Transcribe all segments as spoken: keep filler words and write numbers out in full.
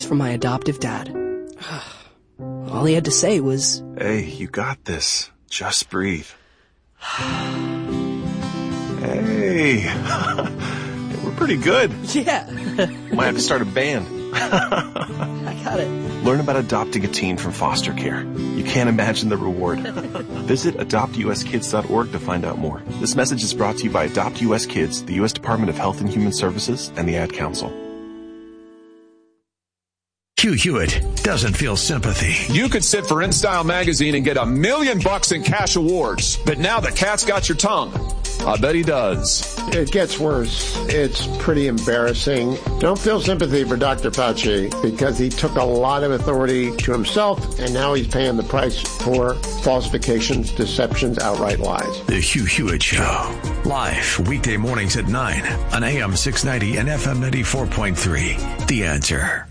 from my adoptive dad. All he had to say was, "Hey, you got this. Just breathe." Hey, we're pretty good. Yeah. Might have to start a band. I got it. Learn about adopting a teen from foster care. You can't imagine the reward. Visit adopt u s kids dot org to find out more. This message is brought to you by Adopt U S Kids, the U S Department of Health and Human Services, and the Ad Council. Hugh Hewitt doesn't feel sympathy. You could sit for InStyle magazine and get a million bucks in cash awards, but now the cat's got your tongue. I bet he does. It gets worse. It's pretty embarrassing. Don't feel sympathy for Doctor Fauci because he took a lot of authority to himself, and now he's paying the price for falsifications, deceptions, outright lies. The Hugh Hewitt Show. Live weekday mornings at nine on A M six ninety and F M ninety-four point three. The Answer.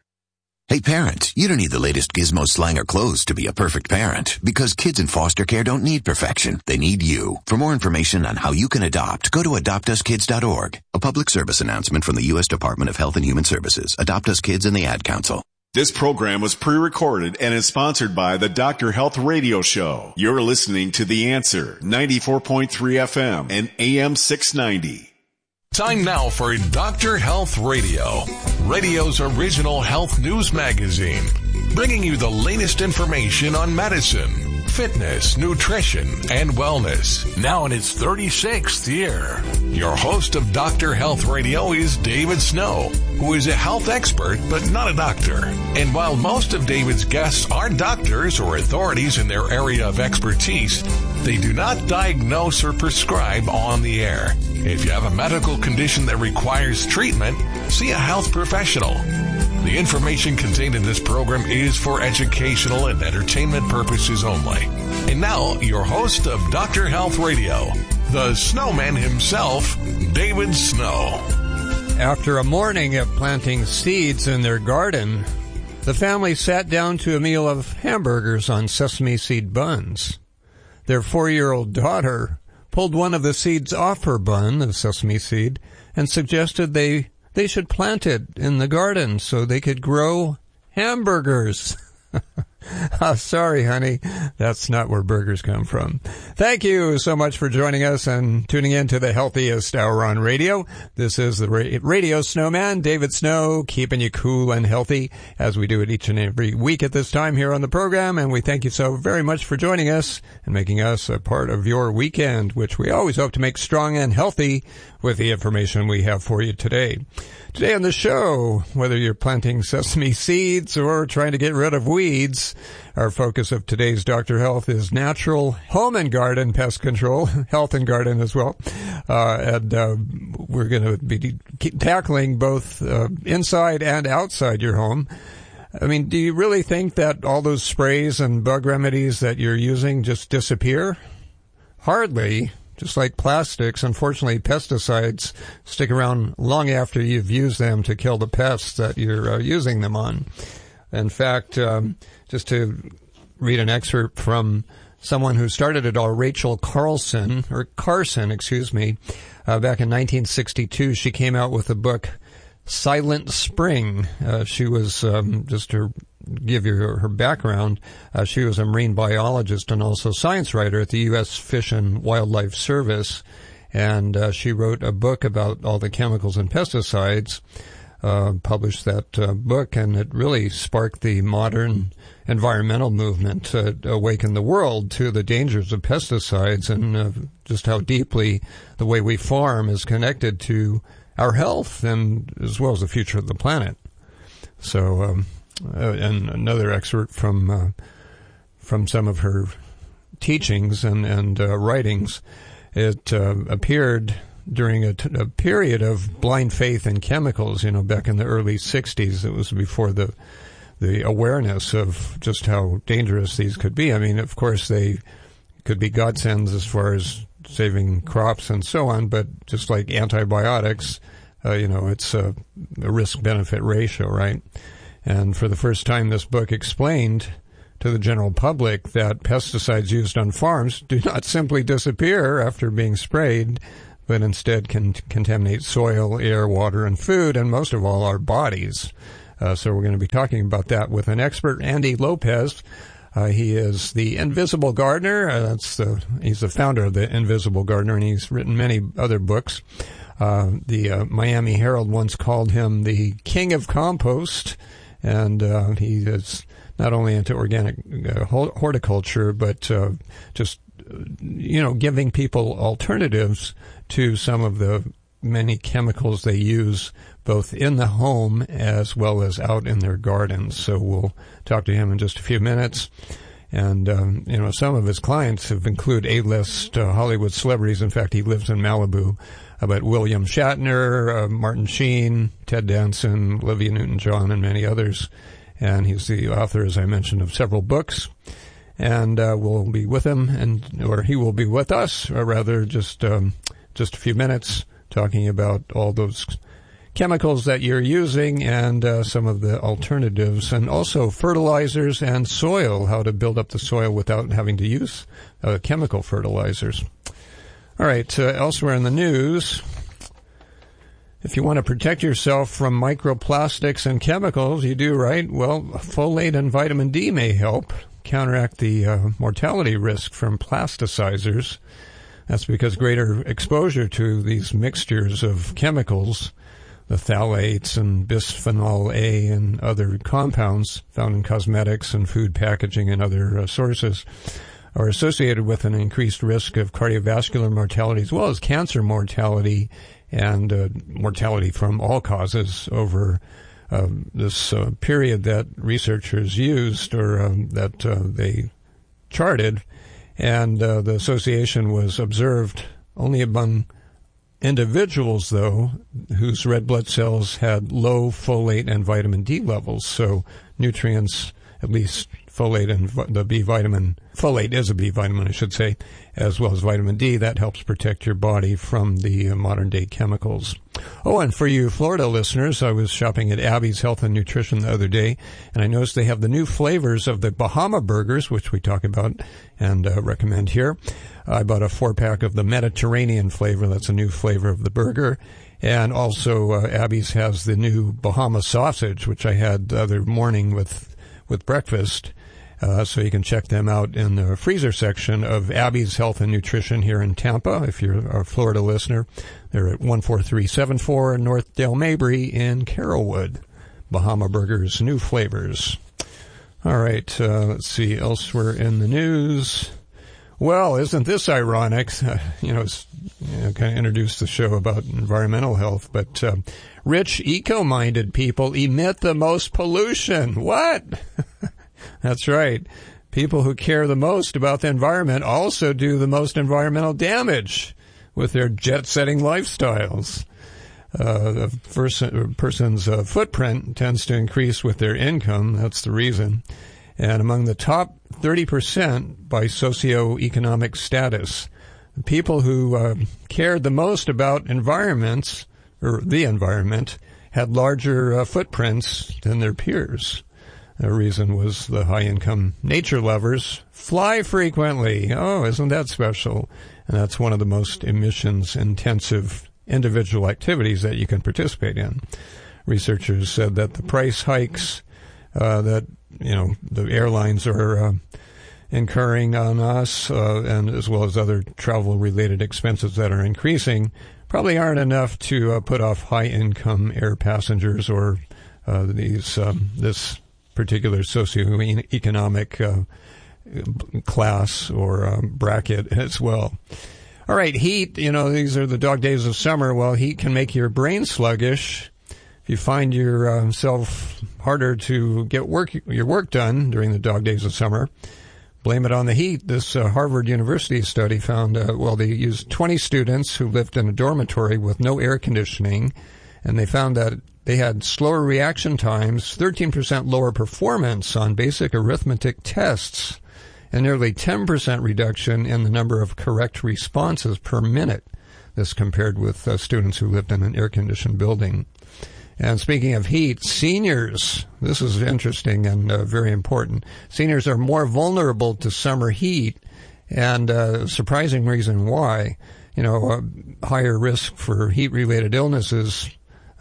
Hey parents, you don't need the latest gizmo, slang, or clothes to be a perfect parent, because kids in foster care don't need perfection. They need you. For more information on how you can adopt, go to adopt us kids dot org. A public service announcement from the U S Department of Health and Human Services, Adopt Us Kids, and the Ad Council. This program was pre-recorded and is sponsored by the Doctor Health Radio Show. You're listening to The Answer, ninety-four point three F M and A M six ninety. Time now for Doctor Health Radio, radio's original health news magazine, bringing you the latest information on medicine, fitness, nutrition, and wellness. Now in its thirty-sixth year, your host of Doctor Health Radio is David Snow, who is a health expert but not a doctor. And while most of David's guests are doctors or authorities in their area of expertise, they do not diagnose or prescribe on the air. If you have a medical condition that requires treatment, see a health professional. The information contained in this program is for educational and entertainment purposes only. And now, your host of Doctor Health Radio, the snowman himself, David Snow. After a morning of planting seeds in their garden, the family sat down to a meal of hamburgers on sesame seed buns. Their four-year-old daughter pulled one of the seeds off her bun of sesame seed and suggested they they should plant it in the garden so they could grow hamburgers. Oh, sorry, honey. That's not where burgers come from. Thank you so much for joining us and tuning in to the healthiest hour on radio. This is the Radio Snowman, David Snow, keeping you cool and healthy as we do it each and every week at this time here on the program. And we thank you so very much for joining us and making us a part of your weekend, which we always hope to make strong and healthy with the information we have for you today. Today on the show, whether you're planting sesame seeds or trying to get rid of weeds, our focus of today's Doctor Health is natural home and garden pest control, health and garden as well. Uh, and uh, we're going to be tackling both uh, inside and outside your home. I mean, do you really think that all those sprays and bug remedies that you're using just disappear? Hardly. Just like plastics, unfortunately, pesticides stick around long after you've used them to kill the pests that you're uh, using them on. In fact, um, just to read an excerpt from someone who started it all, Rachel Carlson, or Carson, excuse me, uh, back in nineteen sixty-two, she came out with a book, Silent Spring. Uh, she was, um, just to give you her, her background, uh, she was a marine biologist and also science writer at the U S Fish and Wildlife Service, and uh, she wrote a book about all the chemicals and pesticides, uh, published that uh, book, and it really sparked the modern environmental movement to awaken the world to the dangers of pesticides and uh, just how deeply the way we farm is connected to our health and as well as the future of the planet. So, um, uh, and another excerpt from uh, from some of her teachings and and uh, writings. It uh, appeared during a, t- a period of blind faith in chemicals. You know, back in the early sixties, it was before the the awareness of just how dangerous these could be. I mean, of course, they could be godsends as far as saving crops and so on, but just like antibiotics, uh, you know, it's a, a risk-benefit ratio, right? And for the first time, this book explained to the general public that pesticides used on farms do not simply disappear after being sprayed, but instead can contaminate soil, air, water, and food, and most of all, our bodies. Uh, so we're going to be talking about that with an expert, Andy Lopez. Uh, he is the Invisible Gardener. Uh, that's the, he's the founder of the Invisible Gardener, and he's written many other books. Uh, the uh, Miami Herald once called him the king of compost, and uh, he is not only into organic uh, horticulture, but uh, just, you know, giving people alternatives to some of the many chemicals they use both in the home as well as out in their gardens. So we'll talk to him in just a few minutes. And, um, you know, some of his clients have included A-list uh, Hollywood celebrities. In fact, he lives in Malibu. About William Shatner, uh, Martin Sheen, Ted Danson, Olivia Newton-John, and many others. And he's the author, as I mentioned, of several books. And uh, we'll be with him, and or he will be with us, or rather just um, just a few minutes, talking about all those chemicals that you're using and uh, some of the alternatives, and also fertilizers and soil, how to build up the soil without having to use uh, chemical fertilizers. All right, uh, elsewhere in the news, if you want to protect yourself from microplastics and chemicals, you do, right? Well, folate and vitamin D may help counteract the uh, mortality risk from plasticizers. That's because greater exposure to these mixtures of chemicals, the phthalates and bisphenol A and other compounds found in cosmetics and food packaging and other uh, sources, are associated with an increased risk of cardiovascular mortality as well as cancer mortality and uh, mortality from all causes over uh, this uh, period that researchers used or um, that uh, they charted. And uh, the association was observed only among individuals, though, whose red blood cells had low folate and vitamin D levels. So nutrients, at least folate and the B vitamin, folate is a B vitamin, I should say, as well as vitamin D, that helps protect your body from the uh, modern day chemicals. Oh, and for you Florida listeners, I was shopping at Abby's Health and Nutrition the other day, and I noticed they have the new flavors of the Bahama burgers, which we talk about and uh, recommend here. I bought a four-pack of the Mediterranean flavor. That's a new flavor of the burger. And also uh, Abby's has the new Bahama sausage, which I had the other morning with, with breakfast. Uh, so you can check them out in the freezer section of Abby's Health and Nutrition here in Tampa. If you're a Florida listener, they're at one four three seven four North Dale Mabry in Carrollwood. Bahama Burgers, new flavors. All right, uh, let's see, elsewhere in the news. Well, isn't this ironic? Uh, you know, it's, you know, kind of introduced the show about environmental health, but uh, rich, eco-minded people emit the most pollution. What? That's right. People who care the most about the environment also do the most environmental damage with their jet-setting lifestyles. Uh, the person, person's uh, footprint tends to increase with their income. That's the reason. And among the top thirty percent by socioeconomic status, the people who uh, cared the most about environments, or the environment, had larger uh, footprints than their peers. The reason was the high-income nature lovers fly frequently. Oh, isn't that special? And that's one of the most emissions-intensive individual activities that you can participate in. Researchers said that the price hikes uh, that, you know, the airlines are uh, incurring on us, uh, and as well as other travel-related expenses that are increasing, probably aren't enough to uh, put off high-income air passengers or uh, these um, this particular socioeconomic uh, class or uh, bracket as well. All right, heat, you know, these are the dog days of summer. Well, heat can make your brain sluggish. If you find yourself harder to get work your work done during the dog days of summer, blame it on the heat. This uh, Harvard University study found, uh, well, they used twenty students who lived in a dormitory with no air conditioning, and they found that they had slower reaction times, thirteen percent lower performance on basic arithmetic tests, and nearly ten percent reduction in the number of correct responses per minute. This compared with uh, students who lived in an air-conditioned building. And speaking of heat, seniors, this is interesting and uh, very important. Seniors are more vulnerable to summer heat, and a uh, surprising reason why. You know, uh, higher risk for heat-related illnesses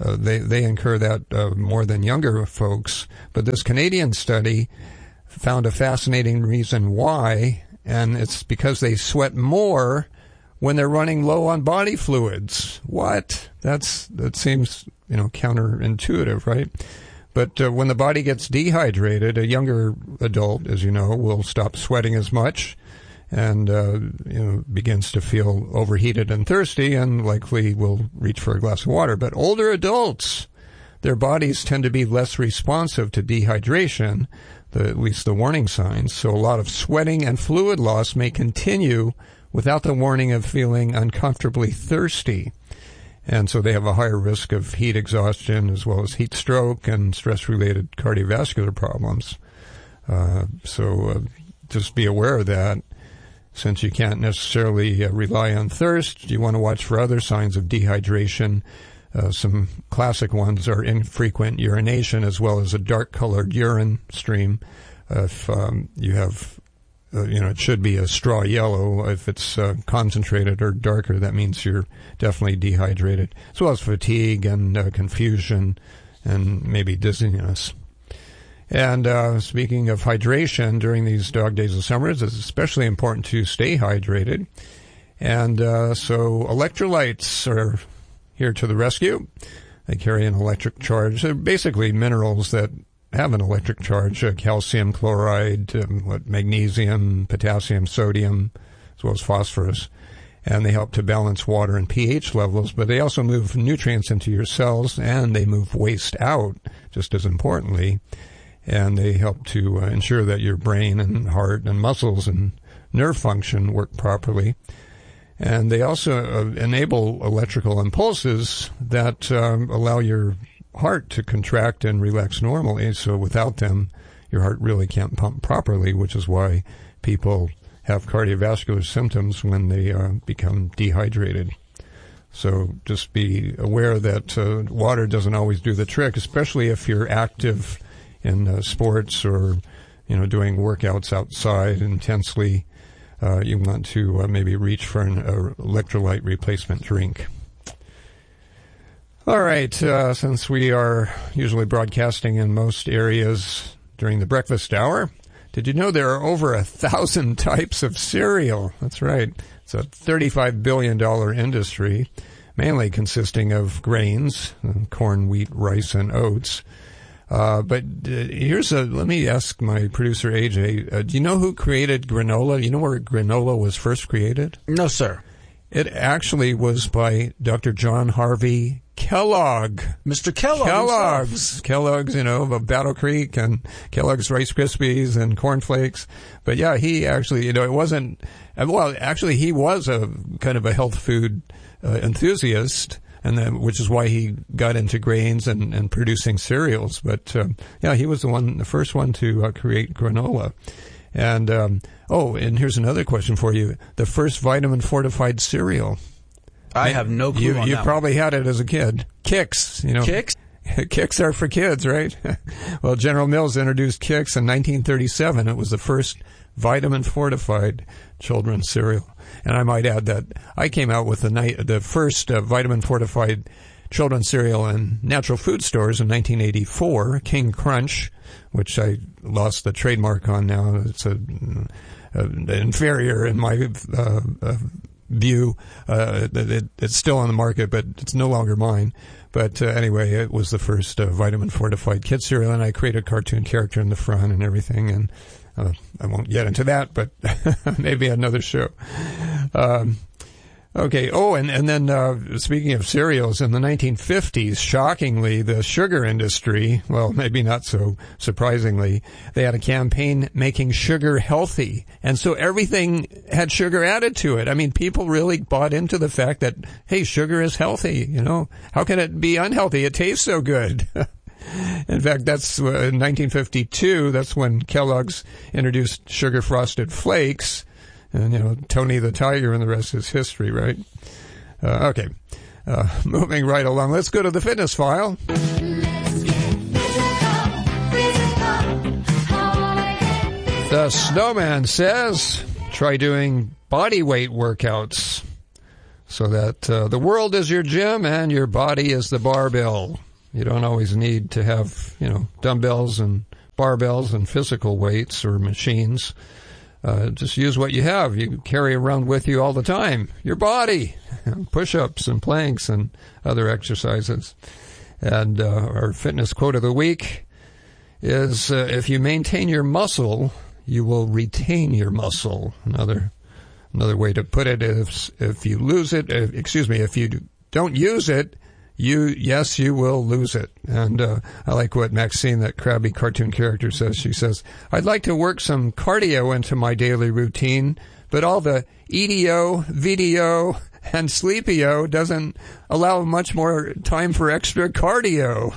uh, they, they incur that uh, more than younger folks. But this Canadian study found a fascinating reason why, and it's because they sweat more when they're running low on body fluids. What? That's that seems, you know, counterintuitive, right? But uh, when the body gets dehydrated, a younger adult, as you know, will stop sweating as much and, uh, you know, begins to feel overheated and thirsty and likely will reach for a glass of water. But older adults, their bodies tend to be less responsive to dehydration, the, at least the warning signs. So a lot of sweating and fluid loss may continue without the warning of feeling uncomfortably thirsty. And so they have a higher risk of heat exhaustion as well as heat stroke and stress-related cardiovascular problems. Uh, so uh, just be aware of that. Since you can't necessarily uh, rely on thirst, you want to watch for other signs of dehydration. Uh, some classic ones are infrequent urination as well as a dark-colored urine stream. Uh, if um, you have Uh, you know, it should be a straw yellow. If it's uh, concentrated or darker, that means you're definitely dehydrated, as well as fatigue and uh, confusion and maybe dizziness. And uh, speaking of hydration, during these dog days of summer, it's especially important to stay hydrated. And uh, so electrolytes are here to the rescue. They carry an electric charge. They're basically minerals that have an electric charge, uh, calcium chloride, um, what, magnesium, potassium, sodium, as well as phosphorus. And they help to balance water and pH levels, but they also move nutrients into your cells, and they move waste out, just as importantly. And they help to uh, ensure that your brain and heart and muscles and nerve function work properly. And they also uh, enable electrical impulses that um, allow your heart to contract and relax normally. So without them, your heart really can't pump properly, which is why people have cardiovascular symptoms when they uh, become dehydrated. So just be aware that uh, water doesn't always do the trick, especially if you're active in uh, sports or, you know, doing workouts outside intensely. Uh, you want to uh, maybe reach for an uh, electrolyte replacement drink. All right, uh, since we are usually broadcasting in most areas during the breakfast hour, did you know there are over a thousand types of cereal? That's right. It's a thirty-five billion dollars industry, mainly consisting of grains, corn, wheat, rice, and oats. Uh, but uh, here's a, let me ask my producer, A J, uh, do you know who created granola? You know where granola was first created? No, sir. It actually was by Doctor John Harvey Kellogg. Mister Kellogg. Kellogg's. Himself. Kellogg's, you know, of Battle Creek and Kellogg's Rice Krispies and Corn Flakes. But yeah, he actually, you know, it wasn't, well, actually he was a kind of a health food uh, enthusiast, and then, which is why he got into grains and, and producing cereals. But um, yeah, he was the one, the first one to uh, create granola. And, um, oh, and here's another question for you. The first vitamin-fortified cereal. I have no clue you, on you that. You probably had it as a kid. Kix, you know. Kix? Kix are for kids, right? Well, General Mills introduced Kix in nineteen thirty-seven. It was the first vitamin-fortified children's cereal. And I might add that I came out with the, night, the first uh, vitamin-fortified children's cereal in natural food stores in nineteen eighty-four, King Crunch, which I lost the trademark on now. It's a, a inferior in my uh, uh, view. Uh, it, it's still on the market, but it's no longer mine. But uh, anyway, it was the first uh, vitamin-fortified kid cereal, and I created a cartoon character in the front and everything. And uh, I won't get into that, but maybe another show. Um, Okay. Oh, and, and then, uh, speaking of cereals, in the nineteen fifties, shockingly, the sugar industry, well, maybe not so surprisingly, they had a campaign making sugar healthy. And so everything had sugar added to it. I mean, people really bought into the fact that, hey, sugar is healthy. You know, how can it be unhealthy? It tastes so good. In fact, that's uh, in nineteen fifty-two, that's when Kellogg's introduced sugar frosted flakes. And, you know, Tony the Tiger and the rest is history, right? Uh, okay. Uh, moving right along. Let's go to the fitness file. Let's get physical, physical. The snowman says, try doing body weight workouts. so that uh, the world is your gym and your body is the barbell. You don't always need to have, you know, dumbbells and barbells and physical weights or machines. Uh, just use what you have. You carry around with you all the time. Your body, push-ups and planks and other exercises. And uh, our fitness quote of the week is, uh, if you maintain your muscle, you will retain your muscle. Another another way to put it is, if you lose it, uh, excuse me, if you don't use it, You, yes, you will lose it. And uh, I like what Maxine, that crabby cartoon character, says. She says, I'd like to work some cardio into my daily routine, but all the E D O, V D O, and Sleepio doesn't allow much more time for extra cardio.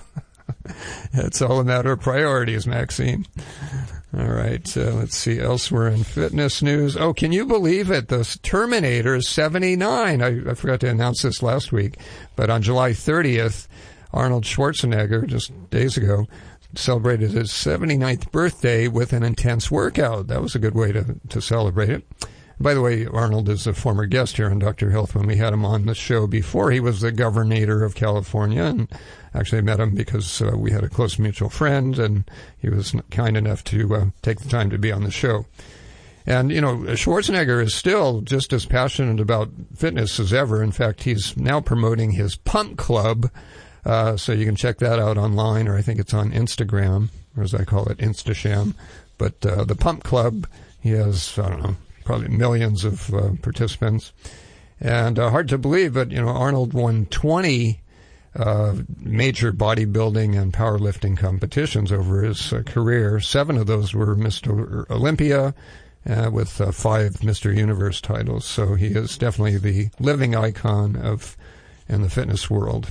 It's all a matter of priorities, Maxine. All right, uh, let's see, elsewhere in fitness news. Oh, can you believe it? The Terminator is seventy-nine. I, I forgot to announce this last week, but on July thirtieth, Arnold Schwarzenegger, just days ago, celebrated his seventy-ninth birthday with an intense workout. That was a good way to, to celebrate it. By the way, Arnold is a former guest here on Doctor Health when we had him on the show before. He was the governor of California, and actually met him because uh, we had a close mutual friend, and he was kind enough to uh, take the time to be on the show. And, you know, Schwarzenegger is still just as passionate about fitness as ever. In fact, he's now promoting his Pump Club, uh, so you can check that out online, or I think it's on Instagram, or as I call it, Instasham. But uh, the Pump Club, he has, I don't know, probably millions of uh, participants. And uh, hard to believe, but, you know, Arnold won twenty uh, major bodybuilding and powerlifting competitions over his uh, career. Seven of those were Mister Olympia, uh, with uh, five Mister Universe titles. So he is definitely the living icon of in the fitness world.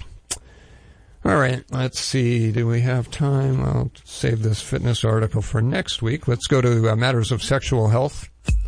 All right, let's see. Do we have time? I'll save this fitness article for next week. Let's go to uh, matters of sexual health.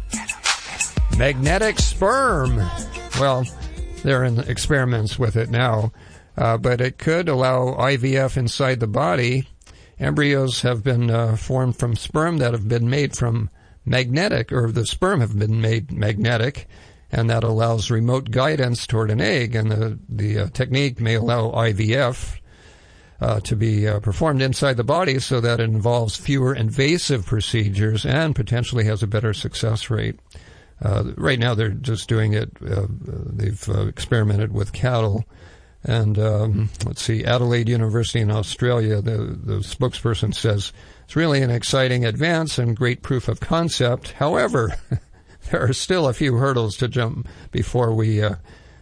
Magnetic sperm. Well, they're in experiments with it now, uh, but it could allow I V F inside the body. Embryos have been uh, formed from sperm that have been made from magnetic, or the sperm have been made magnetic, and that allows remote guidance toward an egg. And the, the uh, technique may allow I V F uh, to be uh, performed inside the body, so that it involves fewer invasive procedures and potentially has a better success rate. Uh, right now, they're just doing it. Uh, they've uh, experimented with cattle. And um, let's see, Adelaide University in Australia, the, the spokesperson says, it's really an exciting advance and great proof of concept. However, there are still a few hurdles to jump before we, uh,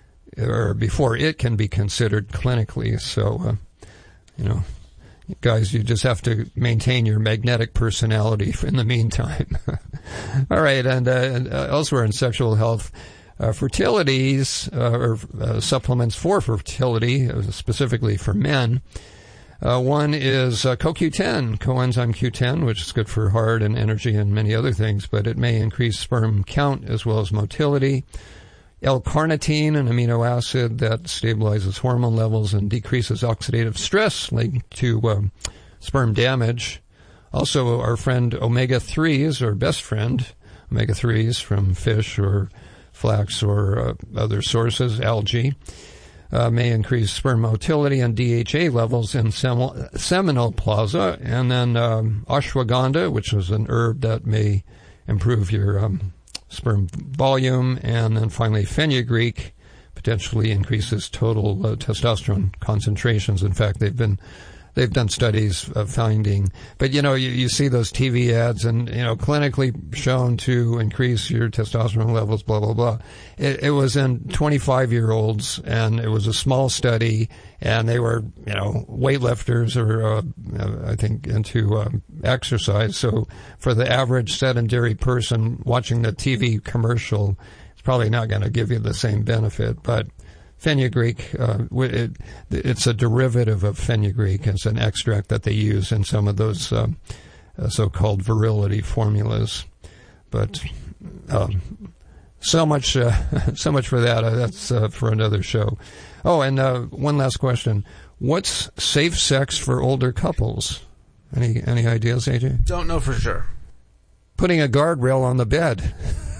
or before it can be considered clinically. So, uh, you know, guys, you just have to maintain your magnetic personality in the meantime. All right, and, uh, and uh, elsewhere in sexual health, uh, fertilities, uh, or uh, supplements for fertility, uh, specifically for men. Uh, one is uh, Co Q ten, coenzyme Q ten, which is good for heart and energy and many other things, but it may increase sperm count as well as motility. L-carnitine, an amino acid that stabilizes hormone levels and decreases oxidative stress linked to um, sperm damage. Also, our friend omega threes, our best friend, omega threes from fish or flax or uh, other sources, algae, uh, may increase sperm motility and D H A levels in sem- seminal plaza. And then um, ashwagandha, which is an herb that may improve your um, sperm volume. And then finally, fenugreek potentially increases total uh, testosterone concentrations. In fact, they've been They've done studies of finding, but you know, you, you see those T V ads and, you know, clinically shown to increase your testosterone levels, blah, blah, blah. It, it was in twenty-five year olds, and it was a small study, and they were, you know, weightlifters or, uh, I think, into um, exercise. So for the average sedentary person watching the T V commercial, it's probably not going to give you the same benefit, but fenugreek, uh, it, it's a derivative of fenugreek. It's an extract that they use in some of those uh, uh, so-called virility formulas. But um, so much, uh, so much for that. Uh, that's uh, for another show. Oh, and uh, one last question: what's safe sex for older couples? Any any ideas, A J? Don't know for sure. Putting a guardrail on the bed.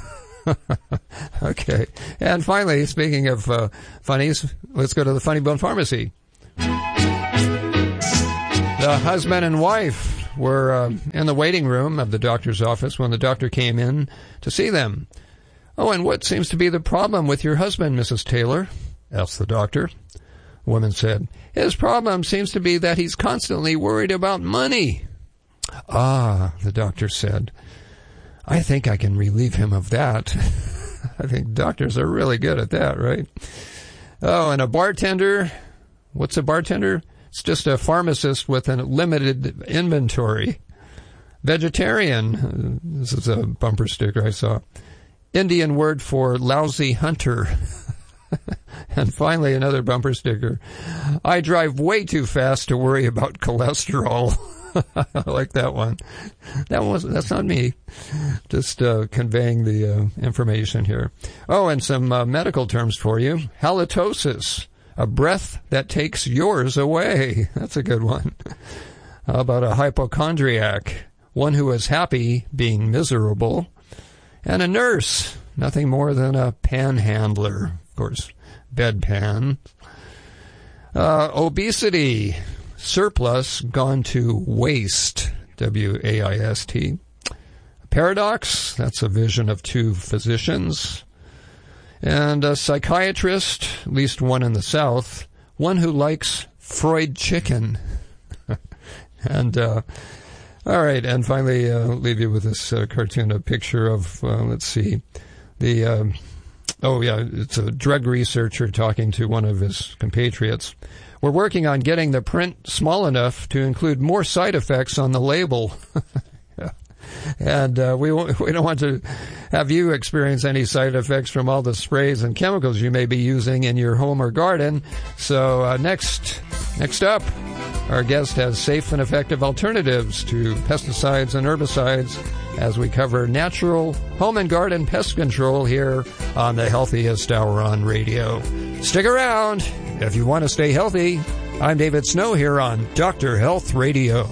Okay. And finally, speaking of uh, funnies, let's go to the Funny Bone Pharmacy. The husband and wife were uh, in the waiting room of the doctor's office when the doctor came in to see them. "Oh, and what seems to be the problem with your husband, Missus Taylor?" asked the doctor. The woman said, "His problem seems to be that he's constantly worried about money." "Ah," the doctor said, "I think I can relieve him of that." I think doctors are really good at that, right? Oh, and a bartender. What's a bartender? It's just a pharmacist with a limited inventory. Vegetarian. This is a bumper sticker I saw. Indian word for lousy hunter. And finally, another bumper sticker. "I drive way too fast to worry about cholesterol." I like that one. That was that's not me. Just uh, conveying the uh, information here. Oh, and some uh, medical terms for you. Halitosis, a breath that takes yours away. That's a good one. How about a hypochondriac, one who is happy being miserable. And a nurse, nothing more than a panhandler. Of course, bedpan. Uh, obesity, surplus gone to waste, W A I S T. Paradox, that's a vision of two physicians. And a psychiatrist, at least one in the South, one who likes fried chicken. and, uh, all right, and finally, uh, I'll leave you with this uh, cartoon, a picture of, uh, let's see, the, uh, oh yeah, it's a drug researcher talking to one of his compatriots. "We're working on getting the print small enough to include more side effects on the label." Yeah. And uh, we won't, we don't want to have you experience any side effects from all the sprays and chemicals you may be using in your home or garden. So uh, next, next up, our guest has safe and effective alternatives to pesticides and herbicides as we cover natural home and garden pest control here on the Healthiest Hour on Radio. Stick around if you want to stay healthy. I'm David Snow here on Doctor Health Radio.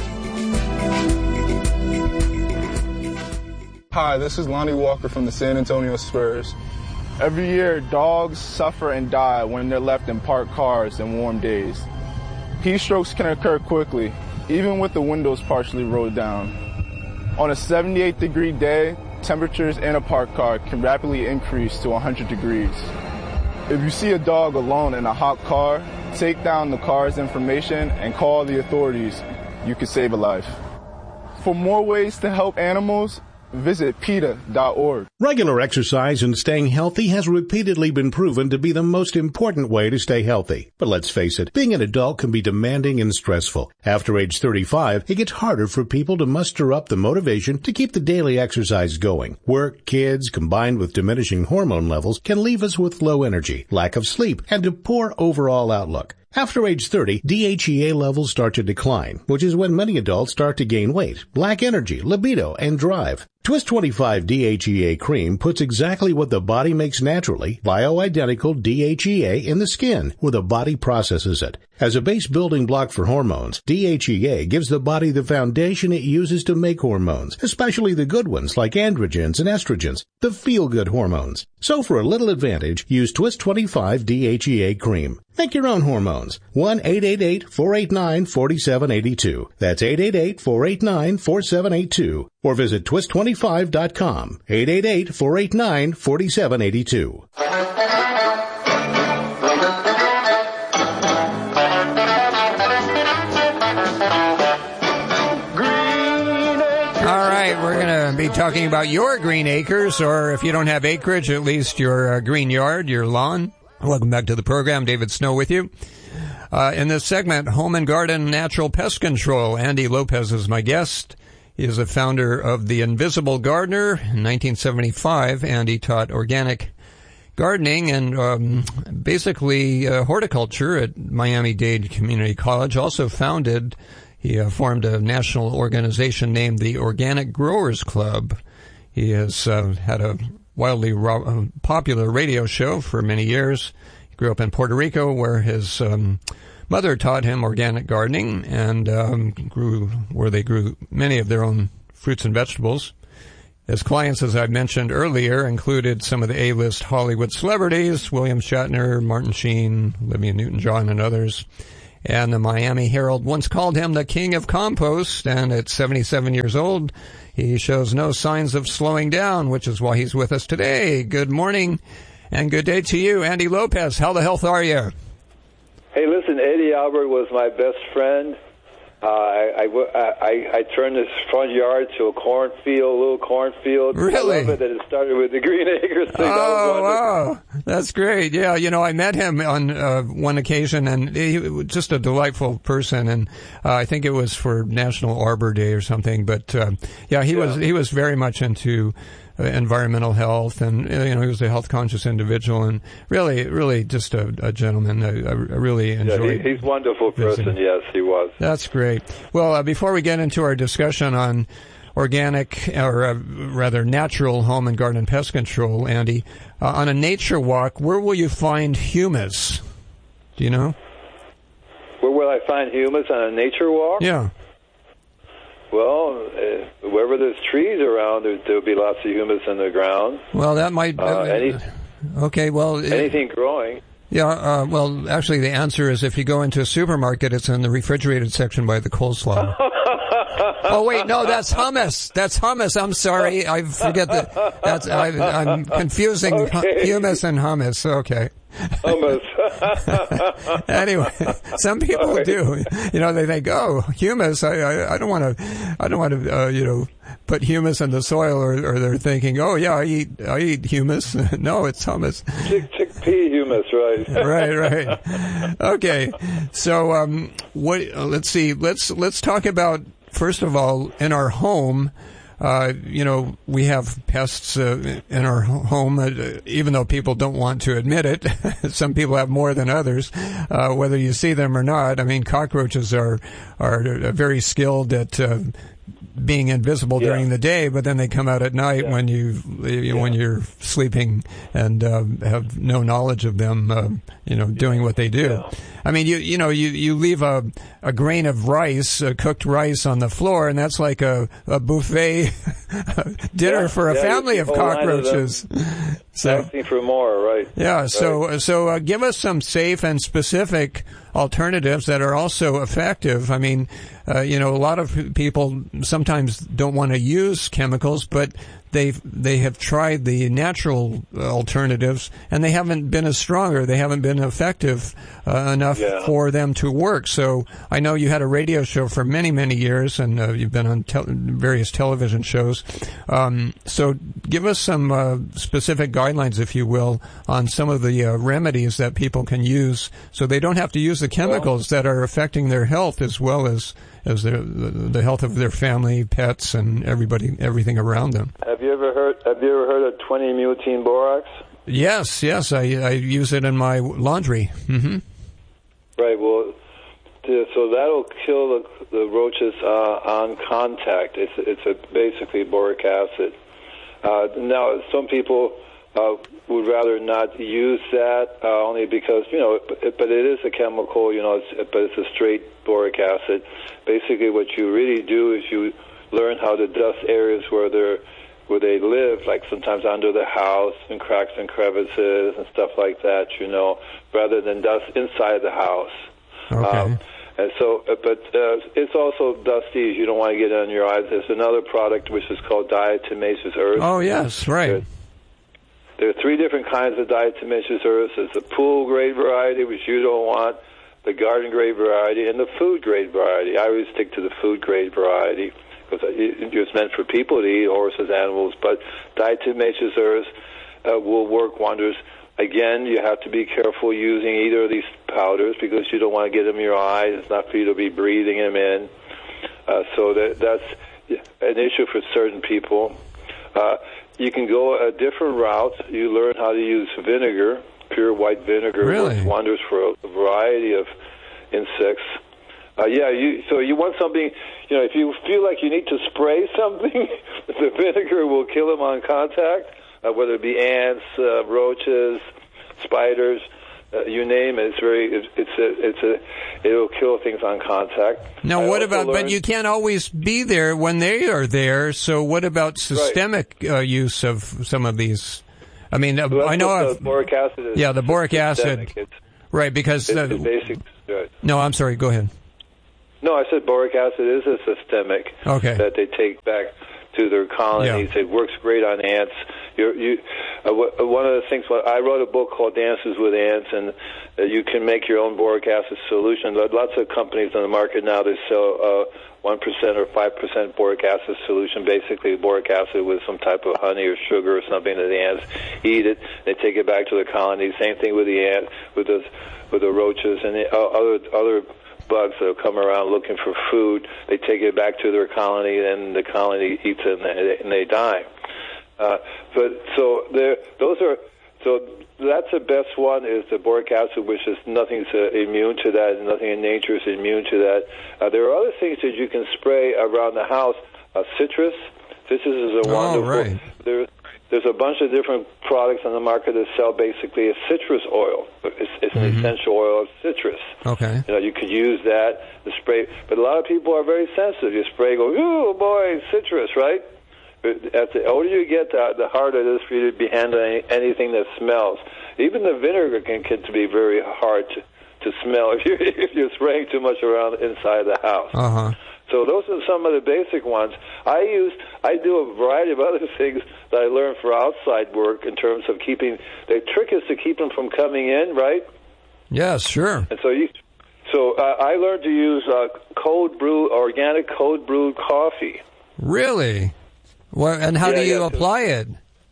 Hi, this is Lonnie Walker from the San Antonio Spurs. Every year, dogs suffer and die when they're left in parked cars in warm days. Heat strokes can occur quickly, even with the windows partially rolled down. On a seventy-eight degree day, temperatures in a parked car can rapidly increase to one hundred degrees. If you see a dog alone in a hot car, take down the car's information and call the authorities. You could save a life. For more ways to help animals, visit PETA dot org. Regular exercise and staying healthy has repeatedly been proven to be the most important way to stay healthy. But let's face it, being an adult can be demanding and stressful. After age thirty-five, it gets harder for people to muster up the motivation to keep the daily exercise going. Work, kids, combined with diminishing hormone levels, can leave us with low energy, lack of sleep, and a poor overall outlook. After age thirty, D H E A levels start to decline, which is when many adults start to gain weight, lack energy, libido, and drive. Twist twenty-five D H E A cream puts exactly what the body makes naturally, bioidentical D H E A, in the skin, where the body processes it. As a base building block for hormones, D H E A gives the body the foundation it uses to make hormones, especially the good ones like androgens and estrogens, the feel-good hormones. So for a little advantage, use Twist twenty-five D H E A cream. Make your own hormones. one eight eight eight, four eight nine, four seven eight two. That's eight eight eight, four eight nine, four seven eight two. Or visit twist twenty-five dot com. eight eight eight, four eight nine, four seven eight two. All right, we're going to be talking about your green acres, or if you don't have acreage, at least your uh, green yard, your lawn. Welcome back to the program. David Snow with you. Uh, in this segment, Home and Garden Natural Pest Control. Andy Lopez is my guest. He is a founder of The Invisible Gardener. In nineteen seventy-five, Andy taught organic gardening and um, basically uh, horticulture at Miami-Dade Community College. Also founded, he uh, formed a national organization named the Organic Growers Club. He has uh, had a wildly ro- popular radio show for many years. He grew up in Puerto Rico, where his um, mother taught him organic gardening, and um, grew where they grew many of their own fruits and vegetables. His clients, as I mentioned earlier, included some of the A-list Hollywood celebrities, William Shatner, Martin Sheen, Olivia Newton-John, and others. And the Miami Herald once called him the king of compost, and at seventy-seven years old, he shows no signs of slowing down, which is why he's with us today. Good morning and good day to you, Andy Lopez. How the health are you? Hey, listen, Eddie Albert was my best friend. Uh, I, I, I, I turned this front yard to a cornfield, a little cornfield. Really? I love it that it started with the Green Acres thing. Oh, wow. That's great. Yeah, you know, I met him on uh, one occasion, and he was just a delightful person, and uh, I think it was for National Arbor Day or something. But, uh, yeah, he yeah. was he was very much into uh, environmental health, and, you know, he was a health-conscious individual, and really, really just a, a gentleman. I, I really enjoyed yeah, he, he's a wonderful person, visiting. yes, he was. That's great. Well, uh, before we get into our discussion on organic, or uh, rather natural home and garden pest control, Andy, uh, on a nature walk, where will you find humus? Do you know? Where will I find humus on a nature walk? Yeah. Well, uh, wherever there's trees around, there, there'll be lots of humus in the ground. Well, that might... Uh, uh, any, okay, well... Anything it, growing. Yeah, uh, well, actually, the answer is if you go into a supermarket, it's in the refrigerated section by the coleslaw. Oh, wait, no, that's hummus. That's hummus. I'm sorry. I forget that. That's, I, I'm confusing okay. humus and hummus. Okay. Hummus. Anyway, some people right. do. You know, they think, oh, humus. I, I, I don't want to. I don't want to. Uh, you know, put humus in the soil, or, or they're thinking, oh yeah, I eat. I eat humus. No, it's hummus. Chick, chickpea humus, right? right, right. Okay, so um, what? Uh, let's see. Let's let's talk about, first of all, in our home. Uh, you know, we have pests uh, in our home, uh, even though people don't want to admit it. Some people have more than others, uh, whether you see them or not. I mean, cockroaches are are very skilled at uh, being invisible yeah. during the day, but then they come out at night yeah. when you, you yeah. when you're sleeping and uh, have no knowledge of them, uh, you know, doing what they do. Yeah. I mean, you you know, you, you leave a a grain of rice, uh, cooked rice on the floor, and that's like a, a buffet dinner yeah. for a yeah, family of cockroaches. So asking for more, right? Yeah. So right. so uh, give us some safe and specific alternatives that are also effective. I mean, uh, you know, a lot of people sometimes don't want to use chemicals, but they they have tried the natural alternatives, and they haven't been as stronger. They haven't been effective uh, enough yeah. for them to work. So I know you had a radio show for many, many years, and uh, you've been on te- various television shows. Um, so give us some uh, specific guidelines, if you will, on some of the uh, remedies that people can use, so they don't have to use the chemicals well, that are affecting their health as well as as their, the, the health of their family, pets, and everybody, everything around them. Have you ever heard? Have you ever heard of twenty mutine borax? Yes, yes, I, I use it in my laundry. Mm-hmm. Right. Well, so that'll kill the, the roaches uh, on contact. It's it's a basically boric acid. Uh, now, some people uh, would rather not use that uh, only because you know, it, but it is a chemical. You know, it's, but it's a straight boric acid. Basically, what you really do is you learn how to dust areas where they're where they live, like sometimes under the house and cracks and crevices and stuff like that, you know, rather than dust inside the house. Okay. Um, and so, but uh, it's also dusty. You don't want to get it on your eyes. There's another product which is called diatomaceous earth. Oh, yes, right. There, there are three different kinds of diatomaceous earth. There's the pool-grade variety, which you don't want, the garden-grade variety, and the food-grade variety. I always stick to the food-grade variety, because it's meant for people to eat, horses, animals, but diatomaceous earth uh, will work wonders. Again, you have to be careful using either of these powders because you don't want to get them in your eyes. It's not for you to be breathing them in. Uh, so that, that's an issue for certain people. Uh, you can go a different route. You learn how to use vinegar, pure white vinegar. Really? Works wonders for a variety of insects. Uh, yeah, you, so you want something, you know, if you feel like you need to spray something, the vinegar will kill them on contact, uh, whether it be ants, uh, roaches, spiders. Uh, you name it. It's very. It's, it's a. It's a. It'll kill things on contact. Now, I what also about? learned, But you can't always be there when they are there. So, what about systemic right. uh, use of some of these? I mean, uh, well, I know. The boric acid is yeah, the boric acid. It's, right, because it's, uh, it's basic. Right. No, I'm sorry. Go ahead. No, I said boric acid is a systemic okay. that they take back to their colonies. Yeah. It works great on ants. You're, you, uh, w- one of the things, well, I wrote a book called Dances with Ants, and uh, you can make your own boric acid solution. Lots of companies on the market now, they sell uh, one percent or five percent boric acid solution, basically boric acid with some type of honey or sugar or something that the ants eat it. They take it back to the colony. Same thing with the ant, with the, with the roaches and the, uh, other other bugs that come around looking for food. They take it back to their colony, and the colony eats it, and they, and they die. Uh, but so there, those are so that's the best one is the boric acid, which is nothing's uh, immune to that, and nothing in nature is immune to that. Uh, there are other things that you can spray around the house. Uh, citrus, citrus is a oh, wonderful. Right. There's there's a bunch of different products on the market that sell basically a citrus oil. It's, it's mm-hmm. an essential oil of citrus. Okay. You know, you could use that to spray, but a lot of people are very sensitive. You spray, go, oh boy, citrus, right? As the older you get, the, the harder it is for you to be handling anything that smells. Even the vinegar can get to be very hard to, to smell if you're, if you're spraying too much around inside the house. Uh-huh. So those are some of the basic ones. I use, I do a variety of other things that I learned for outside work in terms of keeping, the trick is to keep them from coming in, right? Yes, sure. And so you, so uh, I learned to use uh, cold brew, organic cold brewed coffee. Really? Well, and how yeah, do you yeah, apply it?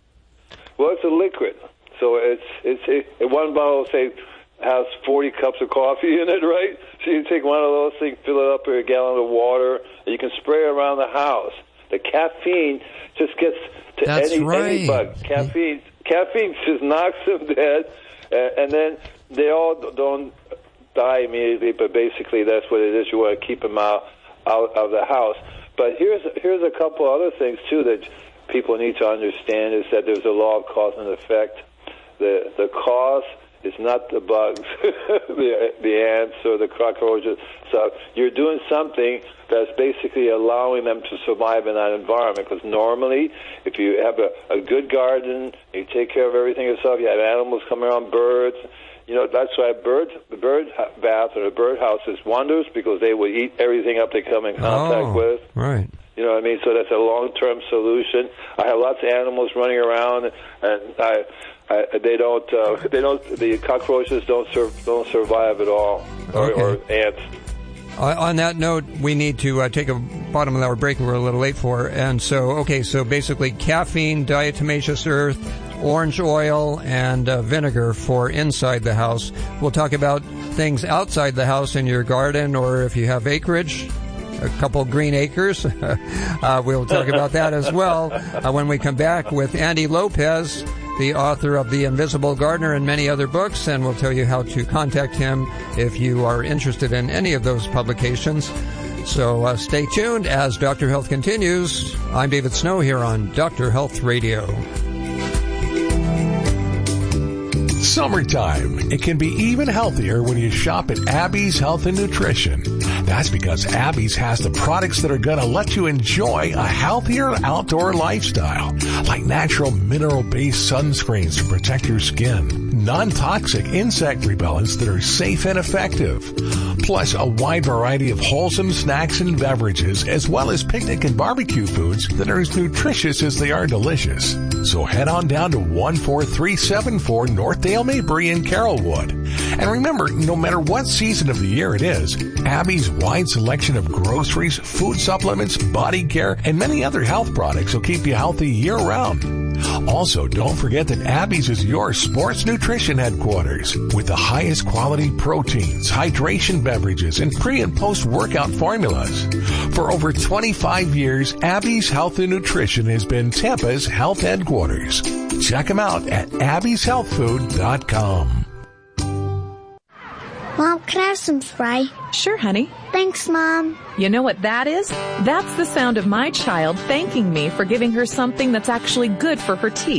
Well, it's a liquid. So it's, it's, it, one bottle, say, has forty cups of coffee in it, right? So you take one of those things, fill it up with a gallon of water, and you can spray it around the house. The caffeine just gets to That's any, right. any bug. Caffeine, caffeine just knocks them dead, uh, and then they all don't die immediately, but basically that's what it is. You want to keep them out, out of the house. But here's here's a couple other things, too, that people need to understand, is that there's a law of cause and effect. The the cause is not the bugs, the, the ants or the cockroaches. So you're doing something that's basically allowing them to survive in that environment. Because normally, if you have a, a good garden, you take care of everything yourself, you have animals come around, birds. You know, that's why bird, the bird bath or the bird house is wonders, because they will eat everything up they come in contact oh, with. Right. You know what I mean? So that's a long-term solution. I have lots of animals running around, and I, I, they don't, uh, they don't, the cockroaches don't sur- don't survive at all, or, Okay. or ants. Uh, on that note, we need to uh, take a bottom of the hour break we're a little late for. And so, okay, so basically caffeine, diatomaceous earth, orange oil, and uh, vinegar for inside the house. We'll talk about things outside the house in your garden, or if you have acreage, a couple green acres. uh, we'll talk about that as well uh, when we come back with Andy Lopez, the author of The Invisible Gardener and many other books, and we'll tell you how to contact him if you are interested in any of those publications. So uh, stay tuned as Doctor Health continues. I'm David Snow here on Doctor Health Radio. Summertime. It can be even healthier when you shop at Abby's Health and Nutrition. That's because Abby's has the products that are going to let you enjoy a healthier outdoor lifestyle, like natural mineral-based sunscreens to protect your skin, non-toxic insect repellents that are safe and effective, plus a wide variety of wholesome snacks and beverages, as well as picnic and barbecue foods that are as nutritious as they are delicious. So head on down to one four three seven four North Dale Mabry in Carrollwood. And remember, no matter what season of the year it is, Abby's wide selection of groceries, food supplements, body care, and many other health products will keep you healthy year-round. Also, don't forget that Abby's is your sports nutrition headquarters with the highest quality proteins, hydration beverages, and pre- and post-workout formulas. For over twenty-five years, Abby's Health and Nutrition has been Tampa's health headquarters. Check them out at abby's health food dot com. Mom, can I have some spray? Sure, honey. Thanks, Mom. You know what that is? That's the sound of my child thanking me for giving her something that's actually good for her teeth.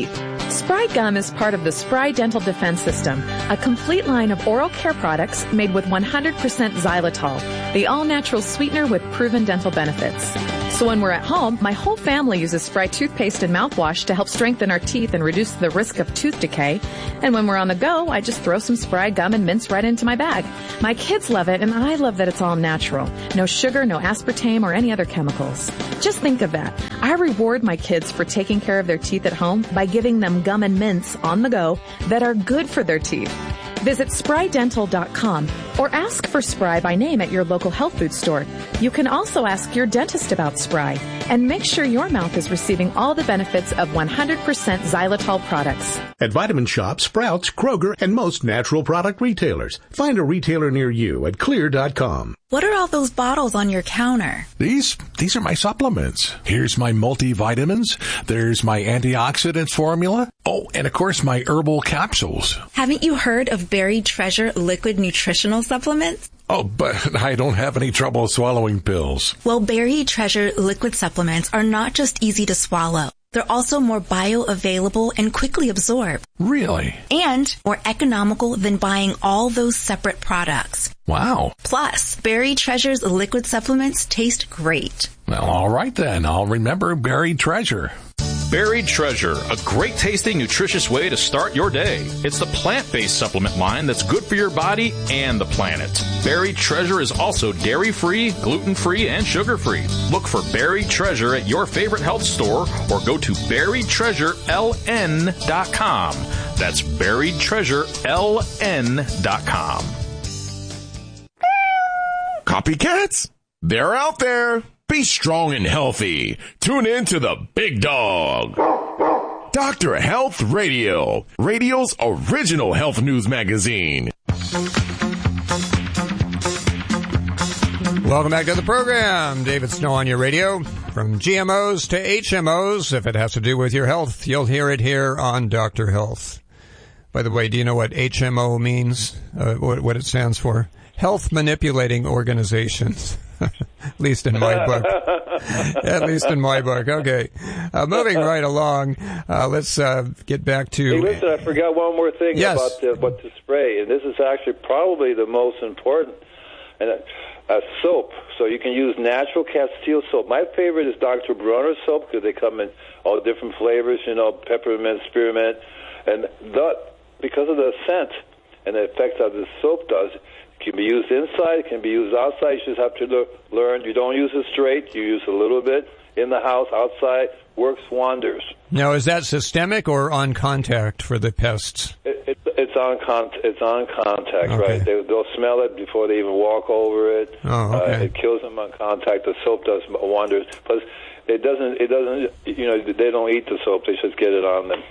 Spry Gum is part of the Spry Dental Defense System, a complete line of oral care products made with one hundred percent xylitol, the all-natural sweetener with proven dental benefits. So when we're at home, my whole family uses Spry toothpaste and mouthwash to help strengthen our teeth and reduce the risk of tooth decay. And when we're on the go, I just throw some Spry gum and mints right into my bag. My kids love it, and I love that it's all natural. No sugar, no aspartame, or any other chemicals. Just think of that. I reward my kids for taking care of their teeth at home by giving them gum and mints on the go that are good for their teeth. Visit spry dental dot com or ask for Spry by name at your local health food store. You can also ask your dentist about Spry and make sure your mouth is receiving all the benefits of one hundred percent xylitol products. At Vitamin Shoppe, Sprouts, Kroger, and most natural product retailers. Find a retailer near you at clear dot com. What are all those bottles on your counter? These, these are my supplements. Here's my multivitamins. There's my antioxidant formula. Oh, and of course my herbal capsules. Haven't you heard of Buried Treasure liquid nutritional supplements? Oh, but I don't have any trouble swallowing pills. Well, Buried Treasure liquid supplements are not just easy to swallow. They're also more bioavailable and quickly absorbed. Really? And more economical than buying all those separate products. Wow. Plus, Buried Treasure's liquid supplements taste great. Well, all right then. I'll remember Buried Treasure. Buried Treasure, a great tasting, nutritious way to start your day. It's the plant-based supplement line that's good for your body and the planet. Buried Treasure is also dairy-free, gluten-free, and sugar-free. Look for Buried Treasure at your favorite health store or go to buried treasure l n dot com. That's buried treasure l n dot com. Copycats? They're out there. Be strong and healthy. Tune in to the Big Dog. Doctor Health Radio, radio's original health news magazine. Welcome back to the program. David Snow on your radio. From G M Os to H M Os, if it has to do with your health, you'll hear it here on Doctor Health. By the way, do you know what H M O means? Uh, what, what it stands for? Health Manipulating Organizations. At least in my book. At least in my book. Okay. Uh, moving right along, uh, let's uh, get back to... Hey, listen, I forgot one more thing yes. about the, what to spray, and this is actually probably the most important. And a, a soap. So you can use natural Castile soap. My favorite is Doctor Bronner soap because they come in all different flavors, you know, peppermint, spearmint. And that, because of the scent and the effect that the soap does, it can be used inside, it can be used outside. You just have to le- learn. You don't use it straight. You use a little bit in the house, outside. Works wonders. Now, is that systemic or on contact for the pests? It, it, it's on con- It's on contact, Okay. right? They, they'll smell it before they even walk over it. Oh, okay. Uh, it kills them on contact. The soap does wonders. Plus, it doesn't. It doesn't. You know, they don't eat the soap. They just get it on them.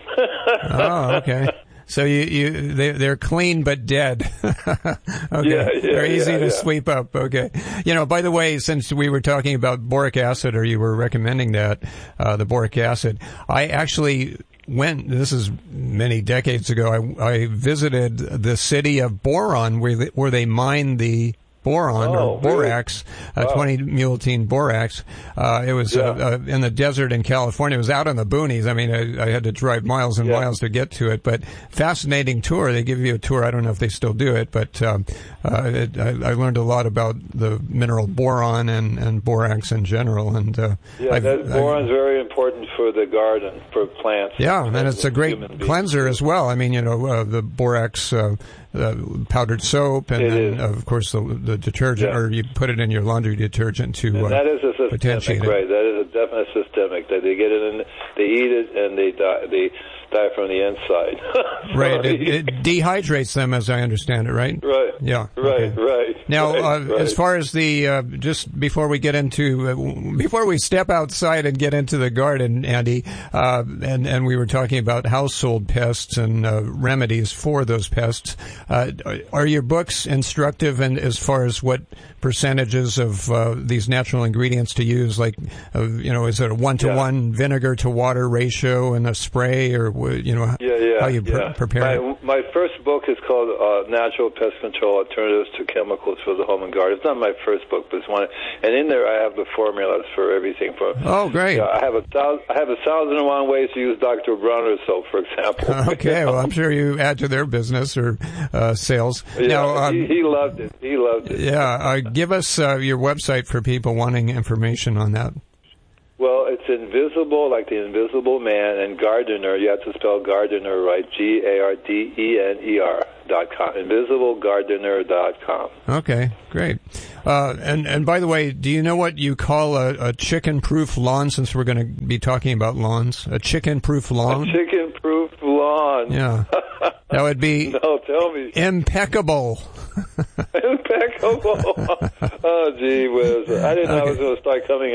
Oh, okay. So you, you, they, they're clean but dead. Okay. Yeah, yeah, they're easy yeah, to yeah. sweep up. Okay. You know, by the way, since we were talking about boric acid, or you were recommending that, uh, the boric acid, I actually went, this is many decades ago, I, I visited the city of Boron where they, where they mine the boron Oh, or borax, really? uh, Wow. twenty multine borax. Uh, it was Yeah. uh, uh, in the desert in California. It was out in the boonies. I mean, I, I had to drive miles and Yeah. miles to get to it, but fascinating tour. They give you a tour. I don't know if they still do it, but um, uh, it, I, I learned a lot about the mineral boron and, and borax in general. And uh, Yeah, I've- that I've- boron's very important for the garden, for plants. yeah, and it's a great Human beings. cleanser as well. I mean, you know, uh, the borax uh, uh, powdered soap, and It then, is. of course, the, the detergent, Yeah. or you put it in your laundry detergent to And uh, that is a potentiate systemic, it. right? That is a definite systemic. That they get it in, they eat it, and they die. They die from the inside. Right, it, it dehydrates them, as I understand it, right? Right. Yeah. Right. okay. Right. Now, right, uh, right. as far as the uh, just before we get into uh, before we step outside and get into the garden, Andy, uh, and and we were talking about household pests and uh, remedies for those pests. Uh, are your books instructive, and as far as what percentages of uh, these natural ingredients to use? Like, uh, you know, is it a one to one vinegar to water ratio in a spray, or w- you know, Yeah, yeah, how you pre- yeah. prepare my, it. My first book is called uh, Natural Pest Control Alternatives to Chemicals for the Home and Garden. It's not my first book, but it's one. And in there, I have the formulas for everything. For Oh, great. Yeah, I have a thousand, I have a thousand and one ways to use Doctor Bronner's soap, for example. Okay, well, I'm sure you add to their business or uh, sales. Yeah, now, um, he, he loved it. He loved it. Yeah, uh, give us uh, your website for people wanting information on that. Well, it's invisible, like the Invisible Man, and Gardener. You have to spell Gardener right, G A R D E N E R dot com, invisible gardener dot com. Okay, great. Uh, and, and by the way, do you know what you call a, a chicken-proof lawn, since we're going to be talking about lawns? A chicken-proof lawn? A chicken-proof lawn. Yeah. That would be no, tell me. impeccable. Impeccable. Oh, gee whiz. I didn't know okay. I was going to start coming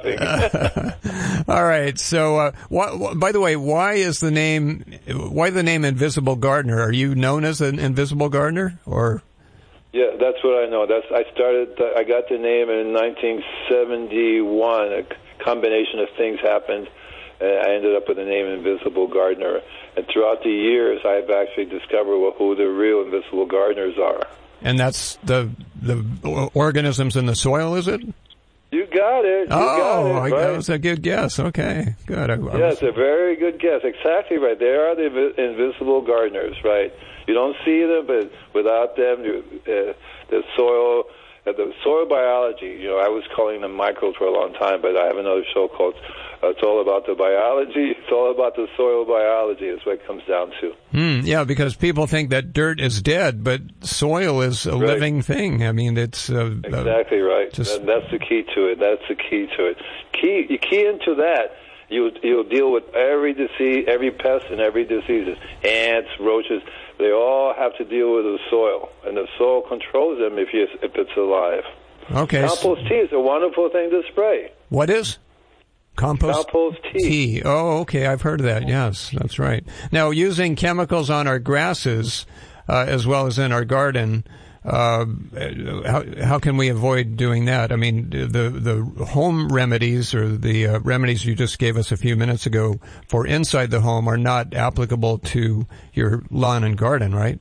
and laughing. All right. So, uh, wh- wh- by the way, why is the name, why the name Invisible Gardener? Are you known as an Invisible Gardener, or? Yeah, that's what I know. That's I started. Uh, I got the name in nineteen seventy-one. A combination of things happened, and I ended up with the name Invisible Gardener. And throughout the years, I've actually discovered who the real invisible gardeners are. And that's the the organisms in the soil, is it? You got it. You oh, got it, right? that was a good guess. Okay, good. I, I yeah, was... it's a very good guess. Exactly right. They are the invi- invisible gardeners, right? You don't see them, but without them, you, uh, the soil, uh, the soil biology. You know, I was calling them microbes for a long time, but I have another show called uh, "It's All About the Biology." It's all about the soil biology. Is what it comes down to. Mm, yeah, because people think that dirt is dead, but soil is a right. living thing. I mean, it's uh, exactly uh, right. Just... And that's the key to it. That's the key to it. Key, you key into that. You you'll deal with every disease, every pest, and every disease. Ants, roaches. They all have to deal with the soil, and the soil controls them if you if it's alive. Okay. Compost tea is a wonderful thing to spray. What is? Compost, Compost tea. tea. Oh, okay. I've heard of that. Yes, that's right. Now, using chemicals on our grasses uh, as well as in our garden, uh, how, how can we avoid doing that? I mean, the the home remedies or the uh, remedies you just gave us a few minutes ago for inside the home are not applicable to your lawn and garden, right?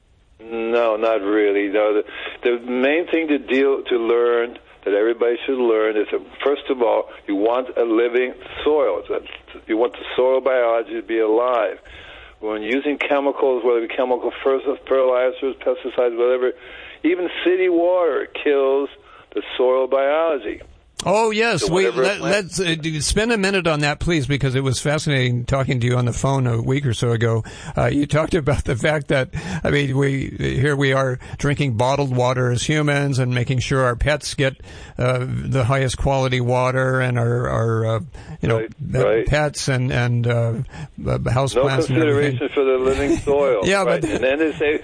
No, not really. No, the, the main thing to deal to learn that everybody should learn is that, first of all, you want a living soil. You want the soil biology to be alive. When using chemicals, whether it be chemical fertilizers, pesticides, whatever, even city water kills the soil biology. Oh, yes. So we, let, let's uh, spend a minute on that, please, because it was fascinating talking to you on the phone a week or so ago. Uh, you talked about the fact that, I mean, we here we are drinking bottled water as humans and making sure our pets get uh, the highest quality water, and our, our uh, you know, right, right. pets and, and uh, house no plants and everything. No consideration for the living soil. yeah, right? but... And then they say...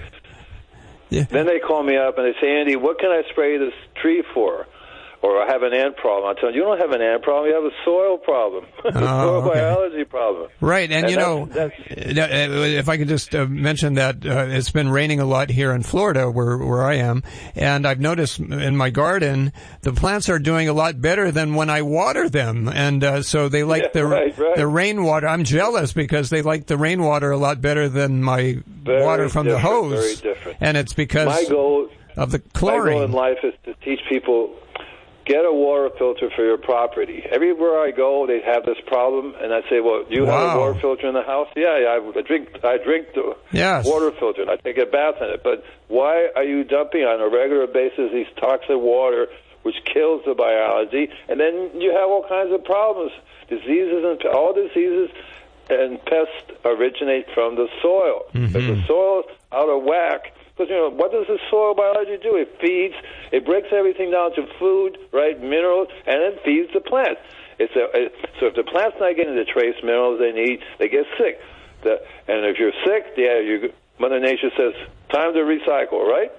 Yeah. Then they call me up and they say, Andy, what can I spray this tree for? Or I have an ant problem. I tell them, you don't have an ant problem. You have a soil problem, a oh, soil okay. biology problem. Right, and, and you that's, know, that's, if I could just uh, mention that uh, it's been raining a lot here in Florida, where where I am, and I've noticed in my garden the plants are doing a lot better than when I water them, and uh, so they like yeah, the right, right. the rainwater. I'm jealous because they like the rainwater a lot better than my very water from the hose. Very different. And it's because my goal, of the chlorine. My goal in life is to teach people. Get a water filter for your property. Everywhere I go, they have this problem, and I say, "Well, do you wow. have a water filter in the house?" Yeah, yeah. I drink. I drink the yes. water filter, and I take a bath in it. But why are you dumping on a regular basis these toxic water, which kills the biology? And then you have all kinds of problems, diseases, and all diseases and pests originate from the soil. Mm-hmm. If the soil's out of whack. Because, you know, what does the soil biology do? It feeds, it breaks everything down to food, right, minerals, and it feeds the plant. It's a, it, so if the plant's not getting the trace minerals they need, they get sick. The, and if you're sick, yeah, you, Mother Nature says, time to recycle, right?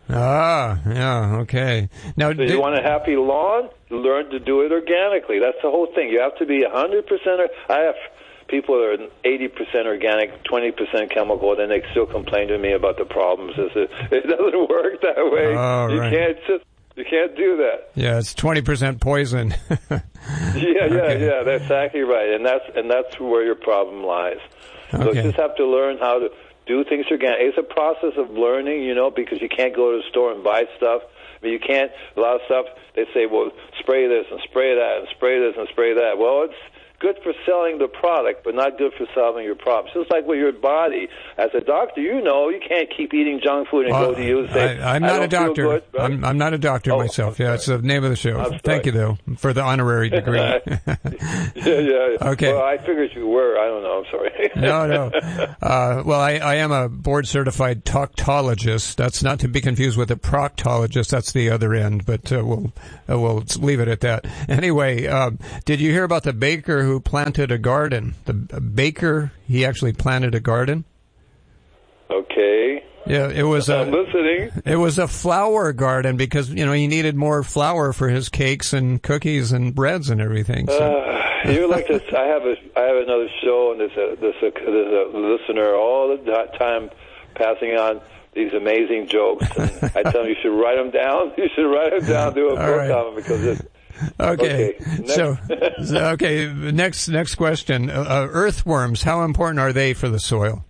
Ah, yeah, okay. Now, so you want a happy lawn? Learn to do it organically. That's the whole thing. You have to be one hundred percent. I have people that are eighty percent organic, twenty percent chemical, and then they still complain to me about the problems. It, it doesn't work that way. Oh, you right. can't just, you can't do that. Yeah, it's twenty percent poison. yeah, yeah, okay. yeah. That's exactly right, and that's and that's where your problem lies. So Okay. you just have to learn how to do things organic. It's a process of learning, you know, because you can't go to the store and buy stuff. I mean, you can't, a lot of stuff, they say, well, spray this and spray that and spray this and spray that. Well, it's good for selling the product, but not good for solving your problems. Just like with your body. As a doctor, you know you can't keep eating junk food and Uh, go to you and say, I, I'm I not don't a doctor. feel good, right? I'm, I'm not a doctor Oh, myself. Yeah, it's the name of the show. I'm Thank you, though, for the honorary degree. yeah, yeah. Okay. Well, I figured you were. I don't know. I'm sorry. no, no. Uh, well, I, I am a board-certified proctologist. That's not to be confused with a proctologist. That's the other end, but uh, we'll uh, we'll leave it at that. Anyway, um, did you hear about the baker who planted a garden? The baker, he actually planted a garden. Okay. Yeah, it was a. I'm listening. It was a flour garden because you know he needed more flour for his cakes and cookies and breads and everything. So. Uh, you're like this. I have a. I have another show, and there's a there's a, there's a listener all the time passing on these amazing jokes. And I tell him you should write them down. You should write them down. Do a All book right. on them because it's. Okay. Okay. So, so, okay. Next, next question. Uh, earthworms. How important are they for the soil?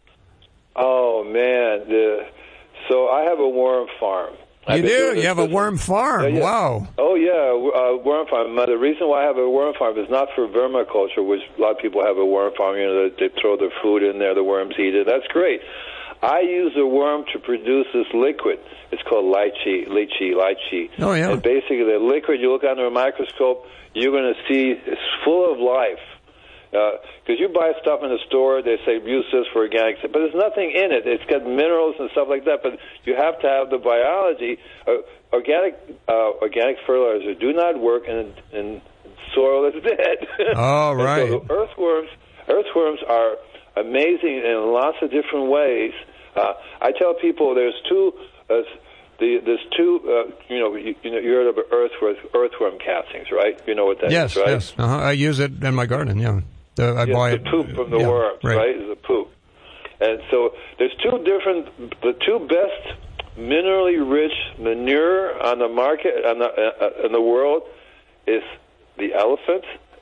Oh man, the, so I have a worm farm. You I've been do. doing You this have a business- worm farm. Yeah, yeah. Wow. Oh yeah, uh, worm farm. Now, the reason why I have a worm farm is not for vermiculture, which a lot of people have a worm farm. You know, they, they throw their food in there, the worms eat it. That's great. I use the worm to produce this liquid. It's called lychee, lychee, lychee. Oh, yeah. And basically, the liquid you look under a microscope, you're going to see it's full of life. Because uh, you buy stuff in the store, they say use this for organic, but there's nothing in it. It's got minerals and stuff like that, but you have to have the biology. Uh, organic uh, organic fertilizer do not work in, in soil that's dead. Oh, right. So the earthworms, earthworms are amazing in lots of different ways. Uh, I tell people there's two. Uh, the, there's two, uh, you know, you, you know, you heard of earthworm, earthworm castings, right? You know what that Yes, is, right? yes. Uh-huh. I use it in my garden. Yeah, the, I Yes, buy the it. poop from the yeah, worms, right. right? Is the poop. And so there's two different, the two best minerally rich manure on the market, on the, uh, in the world is the elephant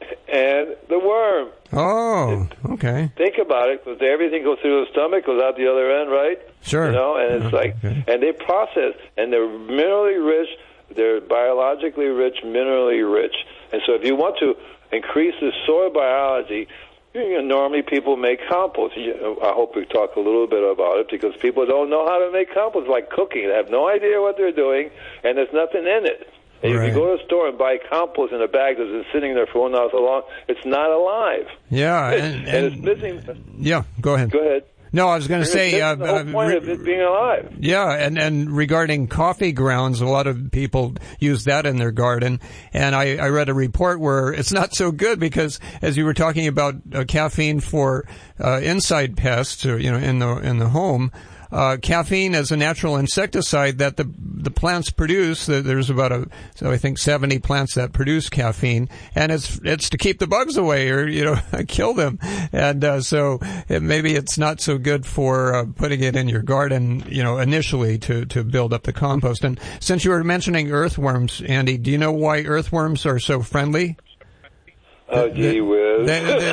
and the worm. Oh, okay. Think about it, because everything goes through the stomach, goes out the other end, right? Sure. You know, and it's like, Okay. and they process, and they're minerally rich, they're biologically rich, minerally rich. And so if you want to increase the soil biology, you know, normally people make compost. You know, I hope we talk a little bit about it, because people don't know how to make compost, like cooking. They have no idea what they're doing, and there's nothing in it. And Right. if you go to the store and buy compost in a bag that's been sitting there for one hour so long, it's not alive. Yeah, and, and, it's missing. Yeah, go ahead. Go ahead. No, I was going to It's say. missing Uh, the whole uh, point re- of it being alive. Yeah, and, and regarding coffee grounds, a lot of people use that in their garden. And I, I read a report where it's not so good because, as you were talking about uh, caffeine for uh, inside pests, or, you know, in the in the home. Uh, caffeine is a natural insecticide that the the plants produce. There's about a so I think seventy plants that produce caffeine, and it's it's to keep the bugs away or you know kill them. And uh, so it, maybe it's not so good for uh, putting it in your garden, you know, initially to to build up the compost. And since you were mentioning earthworms, Andy, do you know why earthworms are so friendly? Oh, gee whiz. They, they, they,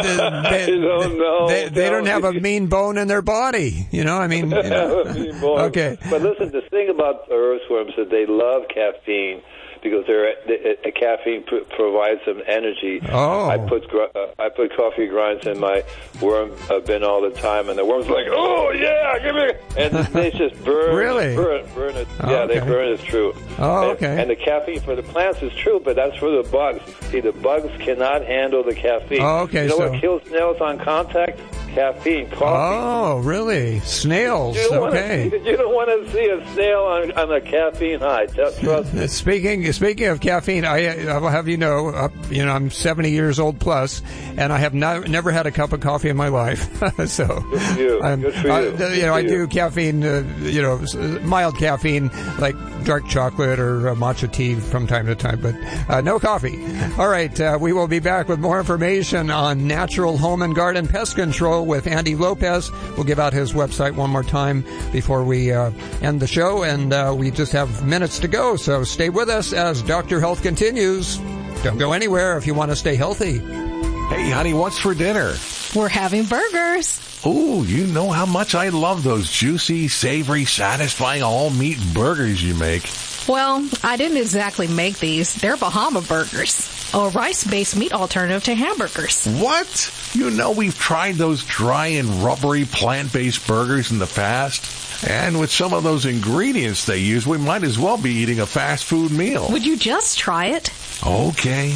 I don't know. They, they don't have a mean bone in their body, you know. I mean, you know. Okay. But listen, the thing about earthworms is that they love caffeine because they're they, uh, caffeine p- provides them energy. Oh. I put gr- uh, I put coffee grinds in my worm uh, bin all the time, and the worms are like, oh yeah, give me, and they just burn, Really? burn, burn it. Oh, yeah, okay. they burn it true. Oh, And- okay. And the caffeine for the plants is true, but that's for the bugs. See, the bugs cannot handle the caffeine. Oh, okay, You know so- what kills snails on contact? Caffeine, coffee. Oh, really? Snails. You don't Okay. Want to, you don't want to see a snail on, on a caffeine high. Trust me. Speaking speaking of caffeine, I, I will have you know, up, you know, I'm seventy years old plus, and I have not, never had a cup of coffee in my life. so, Good for you. I'm, Good for you. I, you Good know, for I you. do caffeine, uh, you know, s- mild caffeine like dark chocolate or uh, matcha tea from time to time, but uh, no coffee. All right, uh, we will be back with more information on natural home and garden pest control with Andy Lopez. We'll give out his website one more time before we uh, end the show, and uh, we just have minutes to go, so stay with us as Doctor Health continues. Don't go anywhere if you want to stay healthy. Hey, honey, what's for dinner? We're having burgers. Ooh, you know how much I love those juicy, savory, satisfying all-meat burgers you make. Well, I didn't exactly make these. They're Bahama burgers, a rice-based meat alternative to hamburgers. What? You know we've tried those dry and rubbery plant-based burgers in the past. And with some of those ingredients they use, we might as well be eating a fast food meal. Would you just try it? Okay.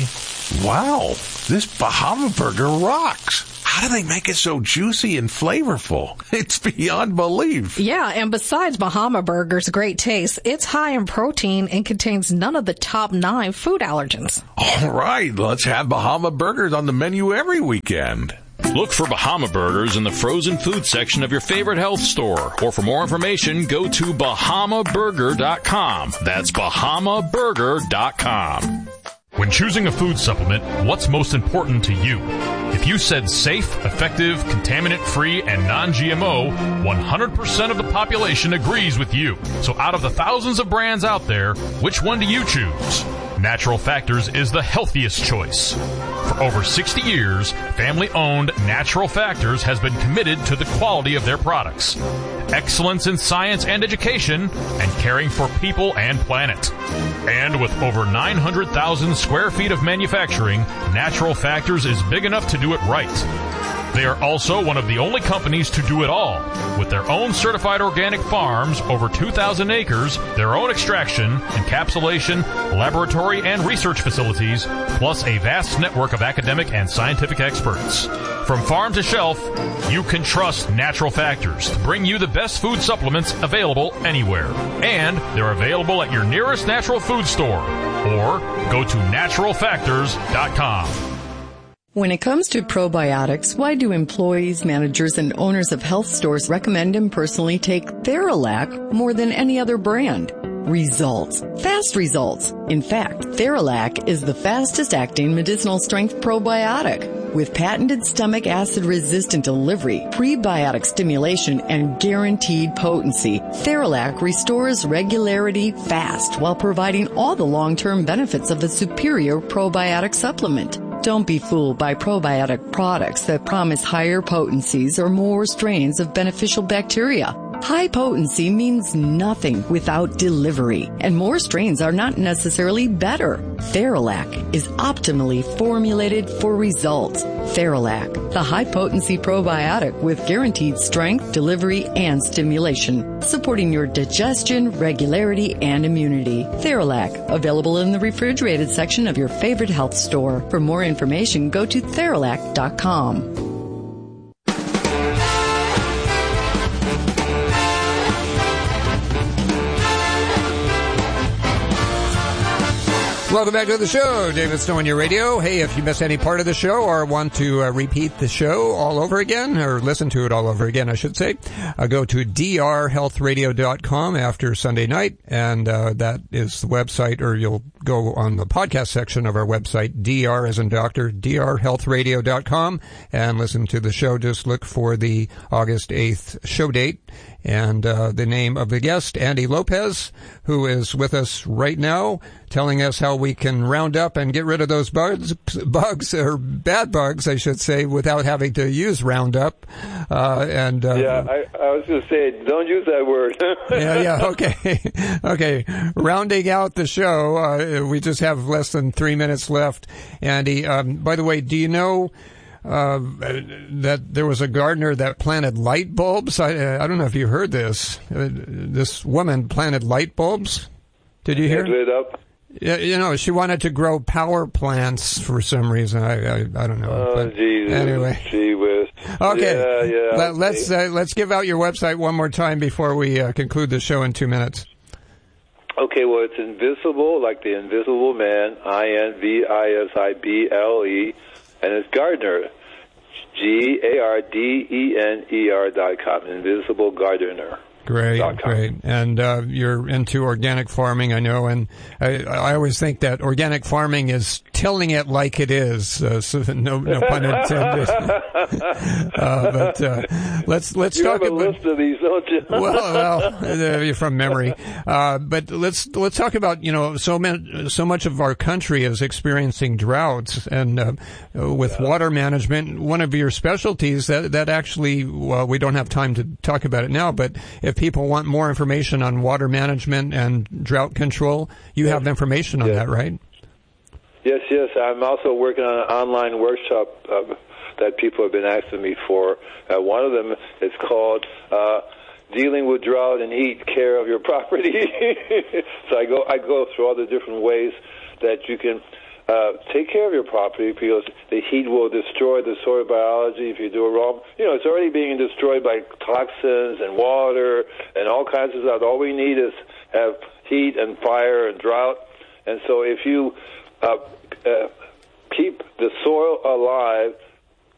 Wow, this Bahama burger rocks. How do they make it so juicy and flavorful? It's beyond belief. Yeah, and besides Bahama Burger's great taste, it's high in protein and contains none of the top nine food allergens. All right, let's have Bahama Burgers on the menu every weekend. Look for Bahama Burgers in the frozen food section of your favorite health store. Or for more information, go to bahama burger dot com. That's bahama burger dot com. When choosing a food supplement, what's most important to you? If you said safe, effective, contaminant-free, and non-G M O, one hundred percent of the population agrees with you. So out of the thousands of brands out there, which one do you choose? Natural Factors is the healthiest choice. For over sixty years, family-owned Natural Factors has been committed to the quality of their products, excellence in science and education, and caring for people and planet. And with over nine hundred thousand square feet of manufacturing, Natural Factors is big enough to do it right. They are also one of the only companies to do it all, with their own certified organic farms, over two thousand acres, their own extraction, encapsulation, laboratory, and research facilities, plus a vast network of academic and scientific experts. From farm to shelf, you can trust Natural Factors to bring you the best food supplements available anywhere. And they're available at your nearest natural food store, or go to natural factors dot com. When it comes to probiotics, why do employees, managers, and owners of health stores recommend and personally take Theralac more than any other brand? Results. Fast results. In fact, Theralac is the fastest acting medicinal strength probiotic. With patented stomach acid resistant delivery, prebiotic stimulation, and guaranteed potency, Theralac restores regularity fast while providing all the long-term benefits of a superior probiotic supplement. Don't be fooled by probiotic products that promise higher potencies or more strains of beneficial bacteria. High potency means nothing without delivery, and more strains are not necessarily better. Theralac is optimally formulated for results. Theralac, the high-potency probiotic with guaranteed strength, delivery, and stimulation, supporting your digestion, regularity, and immunity. Theralac, available in the refrigerated section of your favorite health store. For more information, go to Theralac dot com. Welcome back to the show. David Snow on your radio. Hey, if you missed any part of the show or want to uh, repeat the show all over again, or listen to it all over again, I should say, uh, go to d r health radio dot com after Sunday night, and uh, that is the website, or you'll go on the podcast section of our website, Dr as in doctor, d r health radio dot com, and listen to the show. Just look for the August eighth show date. And uh, the name of the guest, Andy Lopez, who is with us right now, telling us how we can round up and get rid of those bugs, bugs or bad bugs, I should say, without having to use Roundup. Uh, and uh, yeah, I, I was going to say, don't use that word. yeah, yeah, okay, okay. Rounding out the show, uh, we just have less than three minutes left. Andy, um, by the way, do you know? Uh, that there was a gardener that planted light bulbs. I, I don't know if you heard this. Uh, this woman planted light bulbs. Did you hear? Lit up. Yeah, you know, she wanted to grow power plants for some reason. I I, I don't know. Oh, but Jesus. Anyway. Gee whiz. Okay. Yeah, yeah. Let, let's uh, let's give out your website one more time before we uh, conclude the show in two minutes. Okay, well, it's Invisible, like the Invisible Man, I N V I S I B L E. And it's Gardener, G A R D E N E R dot com, Invisible Gardener. Great, great. And uh, you're into organic farming, I know, and I, I always think that organic farming is tilling it like it is. Uh, so no, no pun intended. uh, but uh, let's let's you talk have a about list of these, don't you? well, well, uh, from memory. Uh, but let's let's talk about you know so many, so much of our country is experiencing droughts, and uh, with yeah. water management, one of your specialties that that actually well we don't have time to talk about it now, but if people want more information on water management and drought control, you yes. have information on yes. that, right? Yes, yes. I'm also working on an online workshop uh, that people have been asking me for. Uh, one of them is called uh, Dealing with Drought and Heat, Care of Your Property. So I go I go through all the different ways that you can uh, take care of your property, because the heat will destroy the soil biology if you do it wrong. You know, it's already being destroyed by toxins and water and all kinds of stuff. All we need is have heat and fire and drought. And so if you uh, uh, keep the soil alive